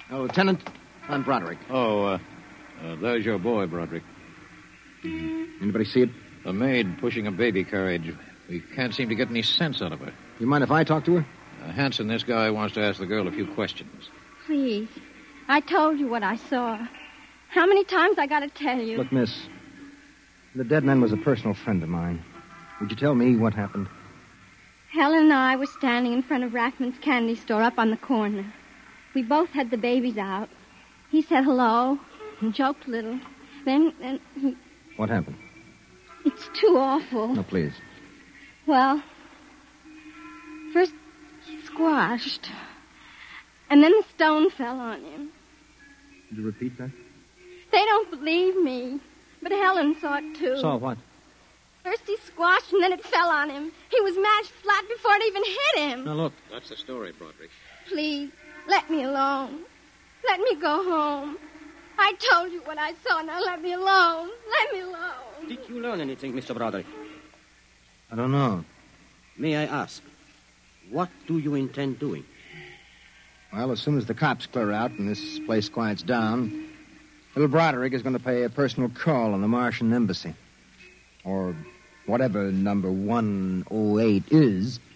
Lieutenant, I'm Broderick. There's your boy, Broderick. Anybody see it? A maid pushing a baby carriage. We can't seem to get any sense out of her. You mind if I talk to her? Hanson, this guy wants to ask the girl a few questions. Please. I told you what I saw. How many times I got to tell you? Look, miss, the dead man was a personal friend of mine. Would you tell me what happened? Helen and I were standing in front of Rathman's candy store up on the corner. We both had the babies out. He said hello and joked a little. Then he... What happened? It's too awful. No, please. Well, first he squashed, and then the stone fell on him. Could you repeat that? They don't believe me, but Helen saw it too. Saw what? First he squashed, and then it fell on him. He was mashed flat before it even hit him. Now, look. That's the story, Broderick. Please, let me alone. Let me go home. I told you what I saw. Now let me alone. Let me alone. Did you learn anything, Mr. Broderick? I don't know. May I ask, what do you intend doing? Well, as soon as the cops clear out and this place quiets down, little Broderick is going to pay a personal call on the Martian embassy. Or whatever number 108 is.